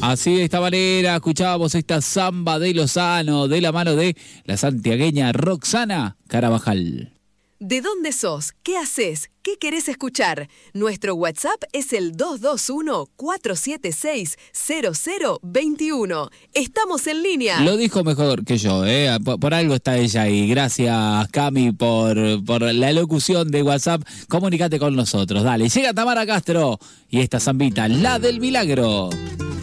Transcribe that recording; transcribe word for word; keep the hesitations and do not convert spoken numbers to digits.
Así de esta manera escuchábamos esta samba de Lozano de la mano de la santiagueña Roxana Carabajal. ¿De dónde sos? ¿Qué haces? ¿Qué querés escuchar? Nuestro WhatsApp es el dos dos uno, cuatro siete seis, cero cero dos uno. Estamos en línea. Lo dijo mejor que yo, ¿eh? Por, por algo está ella ahí. Gracias, Cami, por, por la locución de WhatsApp. Comunicate con nosotros. Dale, llega Tamara Castro y esta zambita, la del milagro.